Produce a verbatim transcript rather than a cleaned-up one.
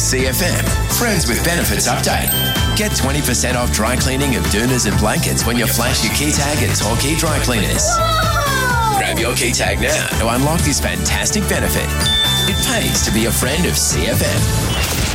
C F M. Friends with Benefits update. Get twenty percent off dry cleaning of doonas and blankets when you flash your key tag at Torquay Dry Cleaners. Whoa! Grab your key tag now to unlock this fantastic benefit. It pays to be a friend of C F M.